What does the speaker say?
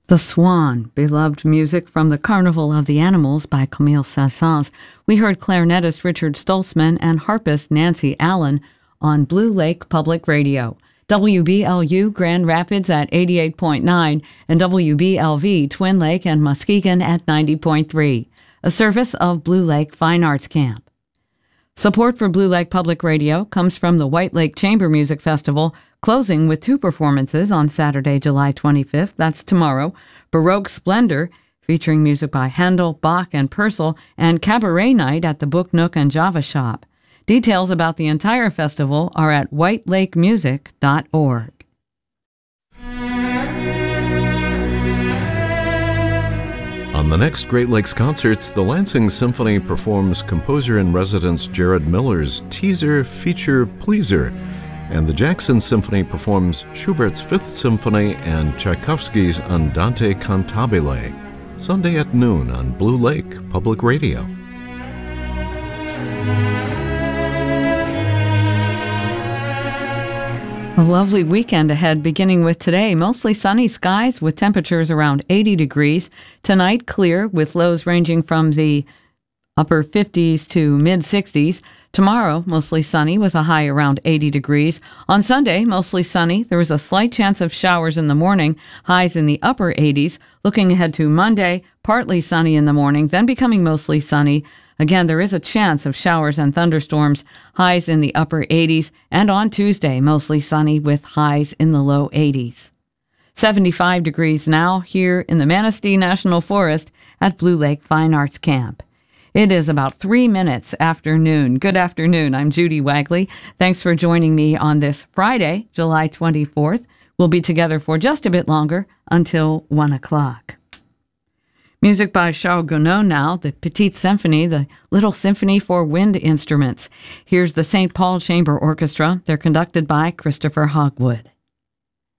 The Swan, beloved music from the Carnival of the Animals by Camille Saint-Saëns. We heard clarinetist Richard Stoltzman and harpist Nancy Allen on Blue Lake Public Radio. WBLU Grand Rapids at 88.9 and WBLV Twin Lake and Muskegon at 90.3. A service of Blue Lake Fine Arts Camp. Support for Blue Lake Public Radio comes from the White Lake Chamber Music Festival, closing with 2 performances on Saturday, July 25th. That's tomorrow. Baroque Splendor, featuring music by Handel, Bach, and Purcell, and Cabaret Night at the Book Nook and Java Shop. Details about the entire festival are at whitelakemusic.org. On the next Great Lakes Concerts, the Lansing Symphony performs composer-in-residence Jared Miller's teaser feature Pleaser, and the Jackson Symphony performs Schubert's Fifth Symphony and Tchaikovsky's Andante Cantabile, Sunday at noon on Blue Lake Public Radio. A lovely weekend ahead, beginning with today. Mostly sunny skies with temperatures around 80 degrees. Tonight, clear with lows ranging from the upper 50s to mid-60s. Tomorrow, mostly sunny with a high around 80 degrees. On Sunday, mostly sunny. There is a slight chance of showers in the morning, highs in the upper 80s. Looking ahead to Monday, partly sunny in the morning, then becoming mostly sunny. Again, there is a chance of showers and thunderstorms, highs in the upper 80s. And on Tuesday, mostly sunny with highs in the low 80s. 75 degrees now here in the Manistee National Forest at Blue Lake Fine Arts Camp. It is about 3 minutes after noon. Good afternoon. I'm Judy Wagley. Thanks for joining me on this Friday, July 24th. We'll be together for just a bit longer until 1 o'clock. Music by Charles Gounod now, the Petite Symphony, the Little Symphony for Wind Instruments. Here's the St. Paul Chamber Orchestra. They're conducted by Christopher Hogwood.